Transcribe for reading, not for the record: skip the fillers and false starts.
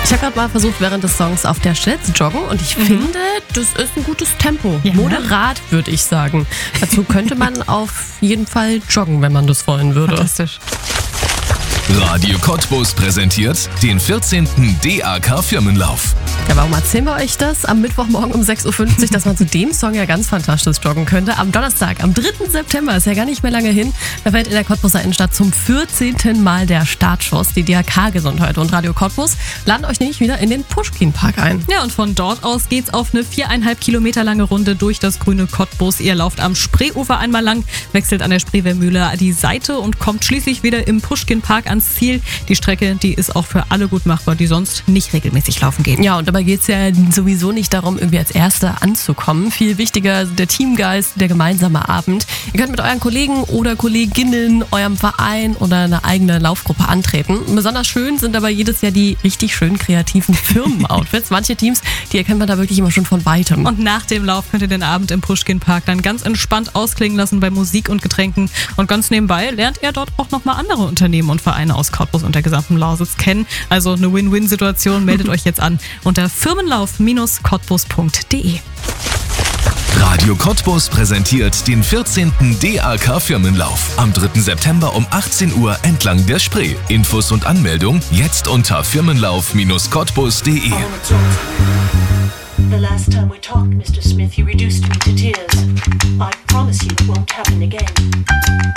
Ich habe gerade mal versucht, während des Songs auf der Stelle zu joggen und ich finde, das ist ein gutes Tempo. Ja, moderat, würde ich sagen. Dazu könnte man auf jeden Fall joggen, wenn man das wollen würde. Fantastisch. Radio Cottbus präsentiert den 14. DAK Firmenlauf. Ja, warum erzählen wir euch das? Am Mittwochmorgen um 6.50 Uhr, dass man zu dem Song ja ganz fantastisch joggen könnte. Am Donnerstag, am 3. September, ist ja gar nicht mehr lange hin, da fällt in der Cottbuser Innenstadt zum 14. Mal der Startschuss. Die DAK-Gesundheit und Radio Cottbus laden euch nämlich wieder in den Puschkin-Park ein. Ja, und von dort aus geht's auf eine 4,5 Kilometer lange Runde durch das grüne Cottbus. Ihr lauft am Spreeufer einmal lang, wechselt an der Spreewehrmühle die Seite und kommt schließlich wieder im Puschkin-Park ans Ziel. Die Strecke, die ist auch für alle gut machbar, die sonst nicht regelmäßig laufen gehen. Ja, und dabei geht es ja sowieso nicht darum, irgendwie als Erster anzukommen. Viel wichtiger der Teamgeist, der gemeinsame Abend. Ihr könnt mit euren Kollegen oder Kolleginnen, eurem Verein oder einer eigenen Laufgruppe antreten. Besonders schön sind aber jedes Jahr die richtig schön kreativen Firmen-Outfits. Manche Teams, die erkennt man da wirklich immer schon von Weitem. Und nach dem Lauf könnt ihr den Abend im Puschkin-Park dann ganz entspannt ausklingen lassen bei Musik und Getränken. Und ganz nebenbei lernt ihr dort auch nochmal andere Unternehmen und Vereine aus Cottbus und der gesamten Lausitz kennen. Also eine Win-Win-Situation. Meldet euch jetzt an unter firmenlauf-cottbus.de. Radio Cottbus präsentiert den 14. DAK Firmenlauf am 3. September um 18 Uhr entlang der Spree. Infos und Anmeldung jetzt unter firmenlauf-cottbus.de. The last time we talked, Mr. Smith, you reduced me to tears. I promise you it won't happen again.